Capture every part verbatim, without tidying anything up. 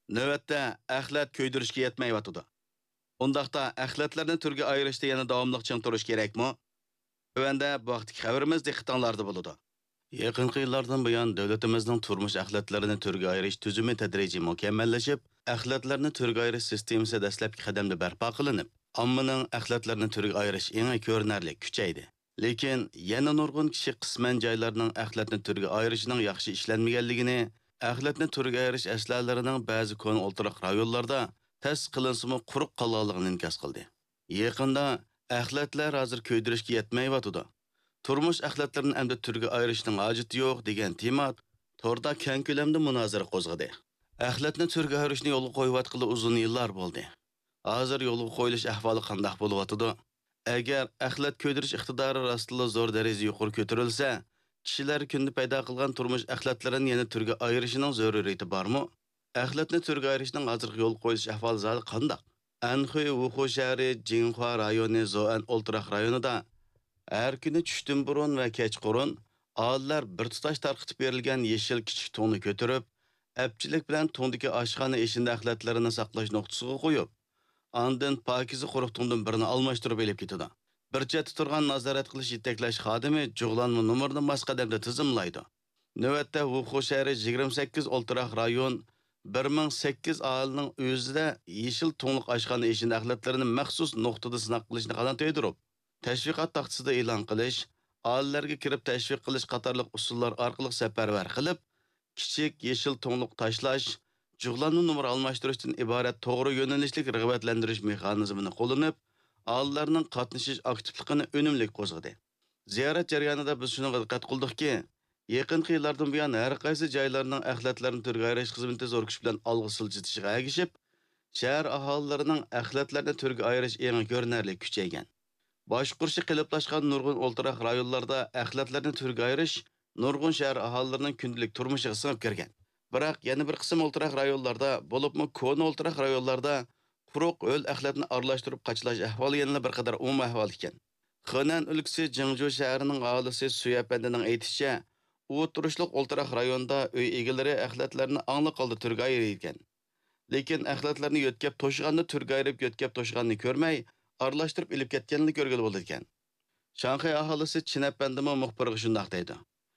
Növətdə əxlət köydürüşkə yetməyivatıdı. Ondaqda əxlətlərni türgə ayırışda yana davamlıq çiң turuş kerakmi? Tövəndə bu vaqtdagi xəbərimiz diqqətinizdə buludu. Yaqinqi yillardan buyon davlatimizning turmush axlatlarini turga ayirish tuzumi tadrijiy mukammallashib, axlatlarni turga ayirish sistemasi dastlabki qadamda barpo qilinib, ommaning axlatlarni turga ayirish eng ko'rinarli kuchaydi. Lekin yana nurg'un kishi qisman joylarning axlatni turga ayirishining yaxshi ishlanmaganligini, axlatni turga ayirish aslalarining ba'zi ko'n o'ltiroq rayonlarda tas qilinsimi quruq qolganligini inkos qildi. Yaqinda axlatlar hozir ko'ydirishga yetmayotidi. Turmush axlatlarini endi turga ayirishning hojati yo'q degan tema torda keng ko'lamda munozara qo'zg'adi. Axlatni turga ayirishni yo'lga qo'yayotgani uzun yillar bo'ldi. Hozir yo'lga qo'yilish ahvoli qanday bo'lyotidi? Agar axlat ko'ydirish iqtidori rostla zo'r darajada yuqori ko'tarilsa, kishilar kunda paydo qilgan turmush axlatlarini yana turga ayirishining zaruriyati bormi? Axlatni turga ayirishning hozirgi yo'l qo'yilish ahvoli zali qanday? Anxuy Wuxu shahri Jinhua rayoni Zoan Oltiraq rayonida har kuni tushdan burun va kechqurun aholilar bir tutash tarqitib berilgan yeshil kichik to'nni ko'tarib, apchilik bilan to'ndagi oshxona eshigida axlatlarini saqlash nuqtasiga qo'yib, ondan pokiza quruq to'ndan birini almashtirib elib ketadi. Bir chetda turgan nazorat qilish yetaklash xodimi jug'lanma nomerini mas qadamda tizimlaydi. Navbatda Wuxu shahri yigirma sakkiz Oltiraq rayon bir ming sakkiz aholining o'zida yeshil to'nliq oshxona eshigida axlatlarini maxsus nuqtada sinab qilishni qanday to'ydirib, tashviqot taxtasida e'lon qilish, aholilarga kirib tashviq qilish qatorliq usullar orqali safarbar qilib, kichik yeshil to'nliq tashlash, jug'lanma nomer almashtirishdan iborat to'g'ri yo'nalishlik rag'batlantirish mexanizmini qo'llanib, aholilarning qatnashish aktivligini unumli qo'zg'adi. Ziyorat jarayonida biz shuni diqqat qildikki, yaqinqi yillardan buyon har qaysi joylarning axlatlarni turga ayirish xizmati zo'r kuch bilan olg'a siljitishiga ergishib, shahar aholilarining axlatlarni turga ayirish eng ko'rinarli kuchaygan. Boshqurshi qiliplashgan nurg'un o'ltiraq rayonlarda axlatlarni turga ayirish nurg'un shahar aholilarining kundalik turmushiga singib kirgan. Biroq yana bir qism o'ltiraq rayonlarda, bo'libmi ko'n o'ltiraq rayonlarda quruq o'l axlatni aralashtirib qachlash ahvoli yana bir qadar umum ahvol ekan. Xanan o'lkasi Jingju shahrining aholisi Suyapandining aytishicha, u turishliq o'ltiraq rayonda uy egalari axlatlarni ongli qoldi turga ayirgan. Lekin axlatlarni yo'tkab to'shganni turga ayirib yo'tkab to'shganni ko'rmay, aralashtirib ilib ketganini ko'rgili bo'ldi ekan. Shanxay aholisi Chinapandimi muxbiriga shunday deydi.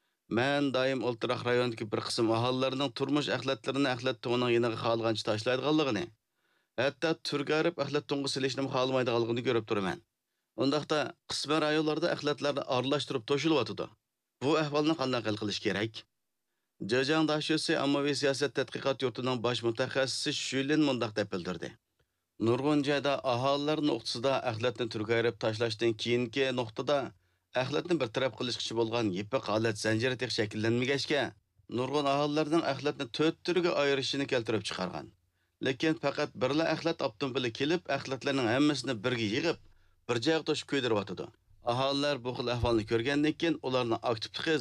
Men doim o'ltiraq rayondagi bir qism aholilarining turmush axlatlarini axlat to'nining yeniga xolgancha tashlaydiganligini, hatto turga ayirib axlat to'nga silishni xohlamaydiganligini ko'rib turaman. Undaqda qisman rayonlarda axlatlarni aralashtirib to'shilyotidi. Bu ahvolni qanday hal qilish kerak? Zhejiang Dashyosi ommaviy siyosat tadqiqot yurtining bosh mutaxassisi Shulin mundaq deb bildirdi. Nurg'un joyda aholilar nuqtasida axlatni turga ayirib tashlashdan keyingi nuqtada axlatni bir taraf qilishchi bo'lgan yipiq holat zanjiri tex shakllanmagachga, nurg'un aholilarning axlatni to'rt turga ayirishini keltirib chiqargan. Lekin faqat birla axlat avtomobili kelib, axlatlarning hammasini birga yig'ib, bir joyga to'shib ko'ydiryotdi. Aholilar bu xil ahvolni ko'rgandan keyin ularning aktivligi